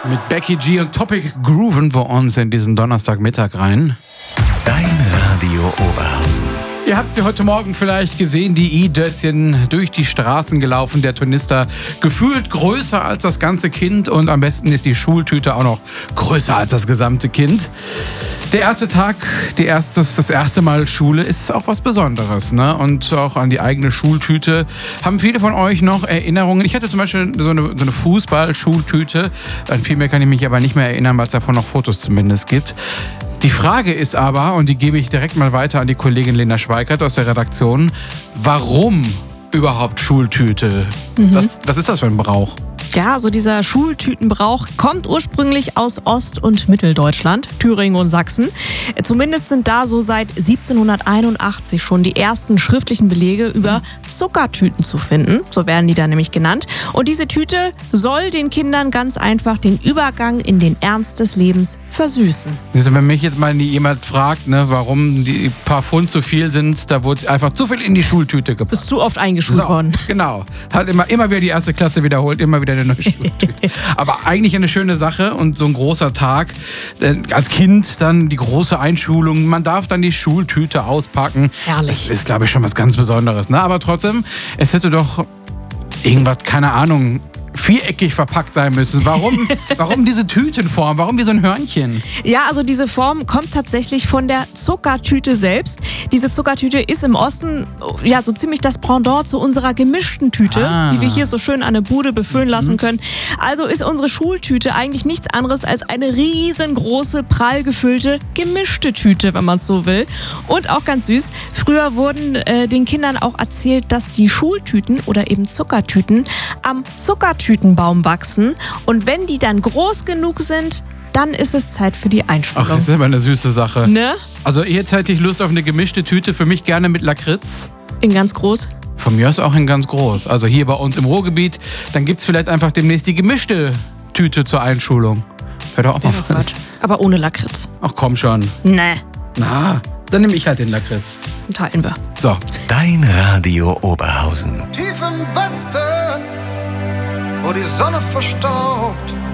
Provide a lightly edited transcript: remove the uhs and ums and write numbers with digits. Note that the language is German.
Mit Becky G und Topic grooven wir uns in diesen Donnerstagmittag rein. Dein Radio Oberhausen. Ihr habt sie heute Morgen vielleicht gesehen, die i-Dötzchen durch die Straßen gelaufen. Der Turnister gefühlt größer als das ganze Kind und am besten ist die Schultüte auch noch größer als das gesamte Kind. Der erste Tag, das erste Mal Schule ist auch was Besonderes, ne? Und auch an die eigene Schultüte haben viele von euch noch Erinnerungen. Ich hatte zum Beispiel so eine Fußball-Schultüte. An viel mehr kann ich mich aber nicht mehr erinnern, weil es davon noch Fotos zumindest gibt. Die Frage ist aber, und die gebe ich direkt mal weiter an die Kollegin Lena Schweikert aus der Redaktion, warum überhaupt Schultüte? Was ist das für ein Brauch? Ja, so dieser Schultütenbrauch kommt ursprünglich aus Ost- und Mitteldeutschland, Thüringen und Sachsen. Zumindest sind da so seit 1781 schon die ersten schriftlichen Belege über Zuckertüten zu finden. So werden die dann nämlich genannt. Und diese Tüte soll den Kindern ganz einfach den Übergang in den Ernst des Lebens versüßen. Also wenn mich jetzt mal jemand fragt, ne, warum die paar Pfund zu viel sind, da wurde einfach zu viel in die Schultüte gepackt. Bist zu oft eingeschult worden. Genau. Hat immer wieder die erste Klasse wiederholt, immer wieder eine neue Schultüte. Aber eigentlich eine schöne Sache und so ein großer Tag. Als Kind dann die große Einschulung. Man darf dann die Schultüte auspacken. Herrlich. Das ist, glaube ich, schon was ganz Besonderes. Ne? Aber trotzdem, es hätte doch irgendwas, keine Ahnung, viereckig verpackt sein müssen. Warum diese Tütenform? Warum wie so ein Hörnchen? Ja, also diese Form kommt tatsächlich von der Zuckertüte selbst. Diese Zuckertüte ist im Osten ja so ziemlich das Pendant zu unserer gemischten Tüte, die wir hier so schön an der Bude befüllen lassen können. Also ist unsere Schultüte eigentlich nichts anderes als eine riesengroße, prall gefüllte, gemischte Tüte, wenn man es so will. Und auch ganz süß, früher wurden den Kindern auch erzählt, dass die Schultüten oder eben Zuckertüten am Zuckertütenbaum wachsen. Und wenn die dann groß genug sind, dann ist es Zeit für die Einschulung. Ach, das ist aber eine süße Sache. Ne? Also jetzt hätte ich Lust auf eine gemischte Tüte, für mich gerne mit Lakritz. In ganz groß. Von mir aus auch in ganz groß. Also hier bei uns im Ruhrgebiet, dann gibt es vielleicht einfach demnächst die gemischte Tüte zur Einschulung. Wäre doch auch mal was. Aber ohne Lakritz. Ach komm schon. Ne, Na, dann nehme ich halt den Lakritz. teilen wir. So. Dein Radio Oberhausen. Tief im Westen, wo die Sonne verstaubt,